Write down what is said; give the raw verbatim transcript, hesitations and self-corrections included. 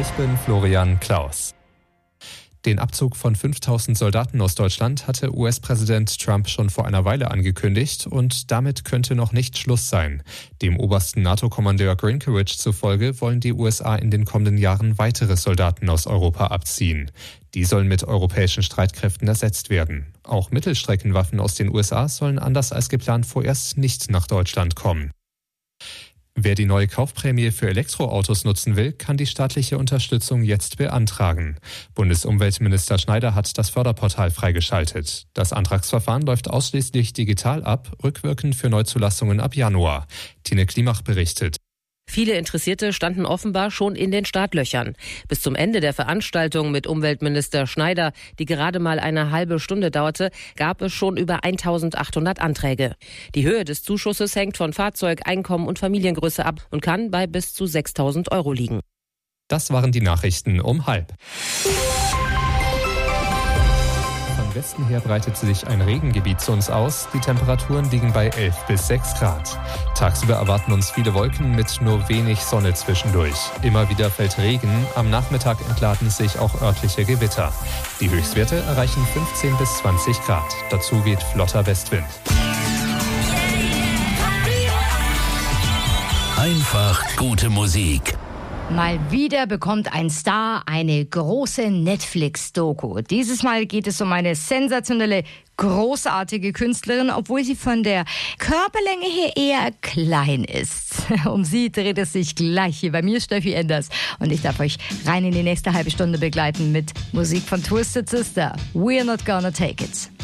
Ich bin Florian Klaus. Den Abzug von fünftausend Soldaten aus Deutschland hatte U S-Präsident Trump schon vor einer Weile angekündigt und damit könnte noch nicht Schluss sein. Dem obersten NATO-Kommandeur Grinkiewicz zufolge wollen die U S A in den kommenden Jahren weitere Soldaten aus Europa abziehen. Die sollen mit europäischen Streitkräften ersetzt werden. Auch Mittelstreckenwaffen aus den U S A sollen anders als geplant vorerst nicht nach Deutschland kommen. Wer die neue Kaufprämie für Elektroautos nutzen will, kann die staatliche Unterstützung jetzt beantragen. Bundesumweltminister Schneider hat das Förderportal freigeschaltet. Das Antragsverfahren läuft ausschließlich digital ab, rückwirkend für Neuzulassungen ab Januar. Tine Klimach berichtet. Viele Interessierte standen offenbar schon in den Startlöchern. Bis zum Ende der Veranstaltung mit Umweltminister Schneider, die gerade mal eine halbe Stunde dauerte, gab es schon über eintausendachthundert Anträge. Die Höhe des Zuschusses hängt von Fahrzeug, Einkommen und Familiengröße ab und kann bei bis zu sechstausend Euro liegen. Das waren die Nachrichten um halb. Von Westen her breitet sich ein Regengebiet zu uns aus. Die Temperaturen liegen bei elf bis sechs Grad. Tagsüber erwarten uns viele Wolken mit nur wenig Sonne zwischendurch. Immer wieder fällt Regen. Am Nachmittag entladen sich auch örtliche Gewitter. Die Höchstwerte erreichen fünfzehn bis zwanzig Grad. Dazu weht flotter Westwind. Einfach gute Musik. Mal wieder bekommt ein Star eine große Netflix-Doku. Dieses Mal geht es um eine sensationelle, großartige Künstlerin, obwohl sie von der Körperlänge her eher klein ist. Um sie dreht es sich gleich hier bei mir, Steffi Enders. Und ich darf euch rein in die nächste halbe Stunde begleiten mit Musik von Twisted Sister. We're not gonna take it.